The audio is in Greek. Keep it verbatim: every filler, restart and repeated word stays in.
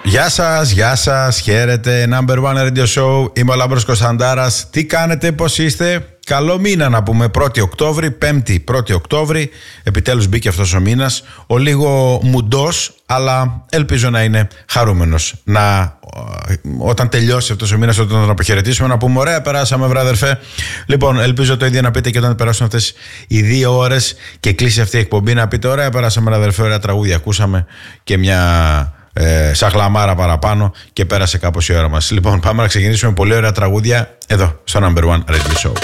Γεια σας, γεια σας, χαίρετε. Number One Radio Show. Είμαι ο Λάμπρος Κωνσταντάρας. Τι κάνετε, πώς είστε? Καλό μήνα να πούμε. πρώτη Οκτώβρη, πέμπτη πρώτη Οκτώβρη. Επιτέλους μπήκε αυτός ο μήνας. Ο λίγο μουντός, αλλά ελπίζω να είναι χαρούμενος. Να, όταν τελειώσει αυτός ο μήνας, όταν τον αποχαιρετήσουμε, να πούμε ωραία, περάσαμε, βράδερφε. Λοιπόν, ελπίζω το ίδιο να πείτε και όταν περάσουν αυτές οι δύο ώρες και κλείσει αυτή η εκπομπή, να πείτε ωραία, περάσαμε, βράδερφε, ωραία τραγούδια ακούσαμε και μια ε, σαχλαμάρα παραπάνω και πέρασε κάπως η ώρα μας. Λοιπόν, πάμε να ξεκινήσουμε πολύ ωραία τραγούδια εδώ στο Number One Radio Show.